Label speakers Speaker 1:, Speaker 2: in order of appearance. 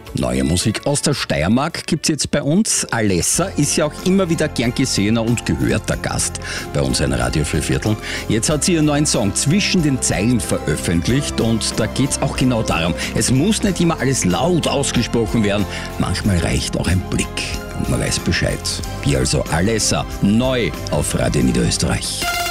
Speaker 1: Neue Musik aus der Steiermark gibt's jetzt bei uns. Alessa ist ja auch immer wieder gern gesehener und gehörter Gast bei uns in Radio 4 Viertel. Jetzt hat sie ihren neuen Song Zwischen den Zeilen veröffentlicht und da geht's auch genau darum. Es muss nicht immer alles laut ausgesprochen werden, manchmal reicht auch ein Blick und man weiß Bescheid. Hier also Alessa, neu auf Radio Niederösterreich.